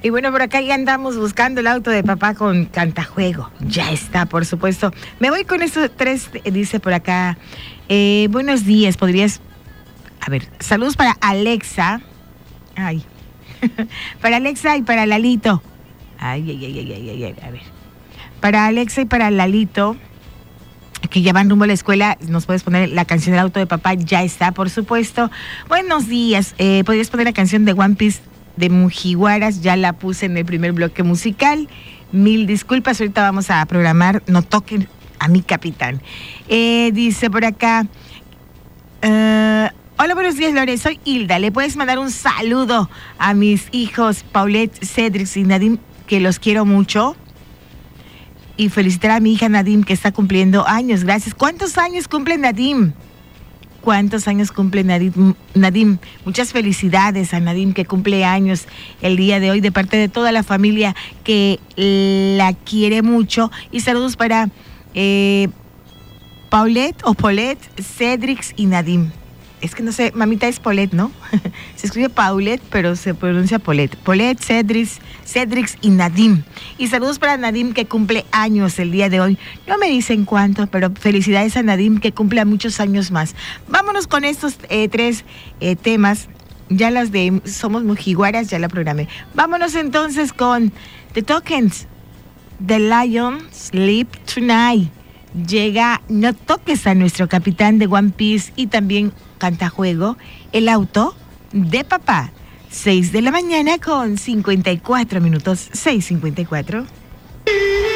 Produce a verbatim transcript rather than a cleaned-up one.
Y bueno, por acá ya andamos buscando el auto de papá con Cantajuego. Ya está, por supuesto. Me voy con estos tres, dice por acá. Eh, buenos días, podrías... A ver, saludos para Alexa. Ay. Para Alexa y para Lalito. Ay, ay, ay, ay, ay, ay, a ver. Para Alexa y para Lalito, que ya van rumbo a la escuela, nos puedes poner la canción del auto de papá. Ya está, por supuesto. Buenos días. Eh, podrías poner la canción de One Piece de Mujiwaras. Ya la puse en el primer bloque musical. Mil disculpas, ahorita vamos a programar. No toquen a mi capitán. Eh, dice por acá... Uh, hola, buenos días, Lore. Soy Hilda. ¿Le puedes mandar un saludo a mis hijos Paulette, Cedric y Nadim, que los quiero mucho? Y felicitar a mi hija Nadim, que está cumpliendo años. Gracias. ¿Cuántos años cumple Nadim? ¿Cuántos años cumple Nadim? Nadim? Muchas felicidades a Nadim, que cumple años el día de hoy, de parte de toda la familia que la quiere mucho. Y saludos para eh, Paulette o Paulette, Cedric y Nadim. Es que no sé, mamita es Paulette, ¿no? Se escribe Paulette, pero se pronuncia Paulette. Paulette, Cedric, Cedric y Nadim. Y saludos para Nadim, que cumple años el día de hoy. No me dicen cuánto, pero felicidades a Nadim, que cumple muchos años más. Vámonos con estos eh, tres eh, temas. Ya las de Somos Mujiwaras, ya la programé. Vámonos entonces con The Tokens. The Lion Sleep Tonight. Llega No Toques a nuestro capitán de One Piece y también Cantajuego, el auto de papá. seis de la mañana con cincuenta y cuatro minutos. seis cincuenta y cuatro.